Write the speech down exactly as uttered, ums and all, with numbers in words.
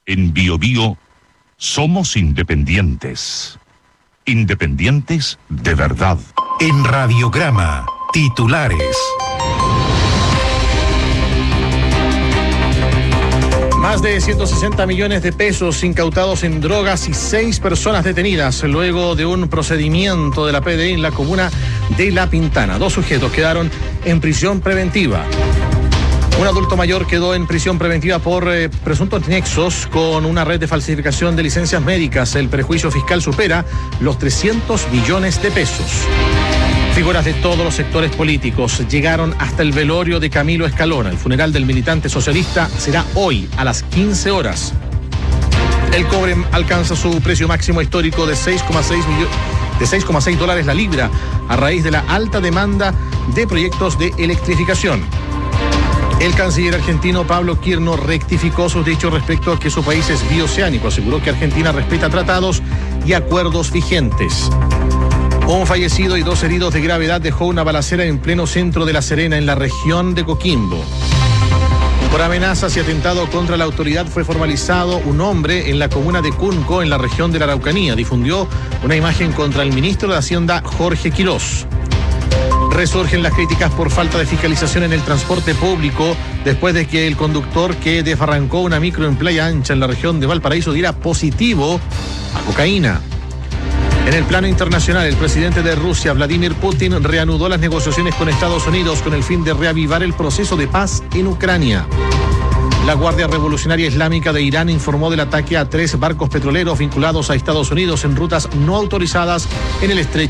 En Bio Bio somos independientes. Independientes de verdad. En Radiograma, titulares. Más de ciento sesenta millones de pesos incautados en drogas y seis personas detenidas luego de un procedimiento de la P D I en la comuna de La Pintana. Dos sujetos quedaron en prisión preventiva. Un adulto mayor quedó en prisión preventiva por eh, presuntos nexos con una red de falsificación de licencias médicas. El perjuicio fiscal supera los trescientos millones de pesos. Figuras de todos los sectores políticos llegaron hasta el velorio de Camilo Escalona. El funeral del militante socialista será hoy a las quince horas. El cobre alcanza su precio máximo histórico de seis coma seis millones de seis coma seis dólares la libra a raíz de la alta demanda de proyectos de electrificación. El canciller argentino Pablo Quirno rectificó sus dichos respecto a que su país es bioceánico. Aseguró que Argentina respeta tratados y acuerdos vigentes. Un fallecido y dos heridos de gravedad dejó una balacera en pleno centro de La Serena, en la región de Coquimbo. Por amenazas y atentado contra la autoridad fue formalizado un hombre en la comuna de Cunco, en la región de la Araucanía. Difundió una imagen contra el ministro de Hacienda, Jorge Quirós. Resurgen las críticas por falta de fiscalización en el transporte público después de que el conductor que desbarrancó una micro en Playa Ancha, en la región de Valparaíso, diera positivo a cocaína. En el plano internacional, el presidente de Rusia, Vladimir Putin, reanudó las negociaciones con Estados Unidos con el fin de reavivar el proceso de paz en Ucrania. La Guardia Revolucionaria Islámica de Irán informó del ataque a tres barcos petroleros vinculados a Estados Unidos en rutas no autorizadas en el estrecho